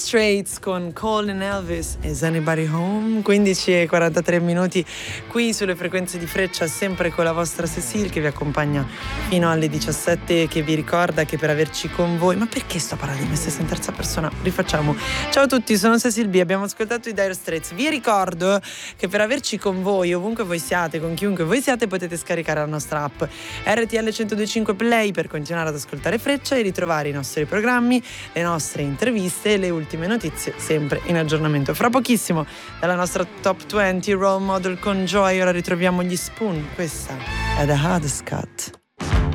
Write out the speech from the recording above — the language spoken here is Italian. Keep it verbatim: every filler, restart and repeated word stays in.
Straits con Colin Elvis. Is anybody home? quindici e quarantatré minuti qui sulle frequenze di Freccia, sempre con la vostra Cecile che vi accompagna fino alle diciassette, che vi ricorda che per averci con voi... Ma perché sto parlando di me stessa in terza persona? Rifacciamo. Ciao a tutti, sono Cecile B, abbiamo ascoltato i Dire Straits. Vi ricordo che per averci con voi, ovunque voi siate, con chiunque voi siate, potete scaricare la nostra app R T L centodue e cinque Play per continuare ad ascoltare Freccia e ritrovare i nostri programmi, le nostre interviste e le ultime notizie sempre in aggiornamento. Fra pochissimo dalla nostra Top venti Role Model con Joy, ora ritroviamo gli Spoon. Questa è The Hardest Cut.